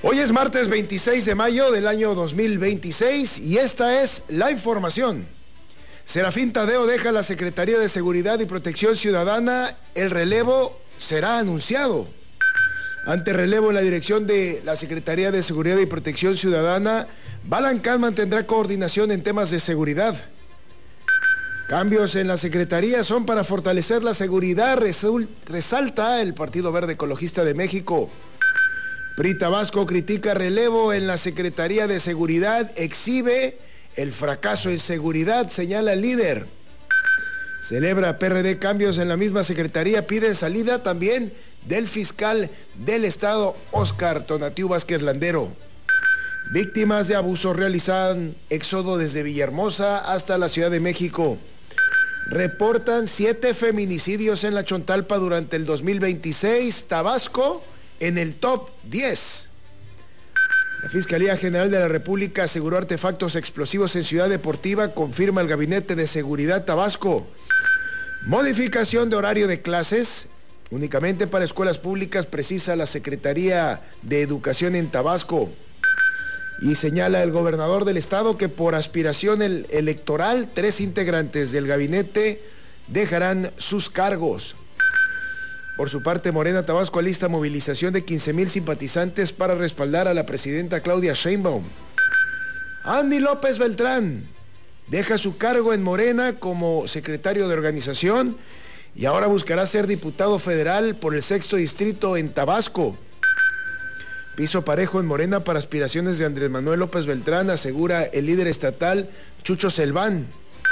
Hoy es martes 26 de mayo del año 2026 y esta es la información. Serafín Tadeo deja la Secretaría de Seguridad y Protección Ciudadana. El relevo será anunciado. Ante relevo en la dirección de la Secretaría de Seguridad y Protección Ciudadana, Balancán mantendrá coordinación en temas de seguridad. Cambios en la Secretaría son para fortalecer la seguridad, resalta el Partido Verde Ecologista de México. PRI Tabasco critica relevo en la Secretaría de Seguridad, exhibe el fracaso en seguridad, señala el líder. Celebra PRD cambios en la misma Secretaría, pide salida también del fiscal del Estado, Óscar Tonatiu Vázquez Landero. Víctimas de abuso realizan éxodo desde Villahermosa hasta la Ciudad de México. Reportan 7 feminicidios en la Chontalpa durante el 2026, Tabasco en el top 10. La Fiscalía General de la República aseguró artefactos explosivos en Ciudad Deportiva, confirma el Gabinete de Seguridad Tabasco. Modificación de horario de clases únicamente para escuelas públicas, precisa la Secretaría de Educación en Tabasco. Y señala el gobernador del estado que por aspiración electoral, 3 integrantes del gabinete dejarán sus cargos. Por su parte, Morena Tabasco alista movilización de 15,000 simpatizantes para respaldar a la presidenta Claudia Sheinbaum. Andy López Beltrán deja su cargo en Morena como secretario de organización y ahora buscará ser diputado federal por el 6º distrito en Tabasco. Piso parejo en Morena para aspiraciones de Andrés Manuel López Beltrán, asegura el líder estatal Chucho Selván.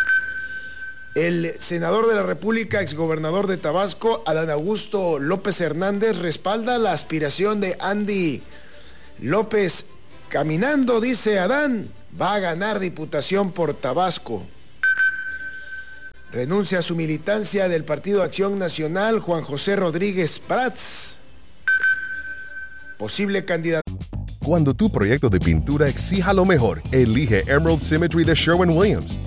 El senador de la República, exgobernador de Tabasco, Adán Augusto López Hernández, respalda la aspiración de Andy López. Caminando, dice Adán, va a ganar diputación por Tabasco. Renuncia a su militancia del Partido Acción Nacional Juan José Rodríguez Prats. Posible candidato. Cuando tu proyecto de pintura exija lo mejor, elige Emerald Symmetry de Sherwin-Williams.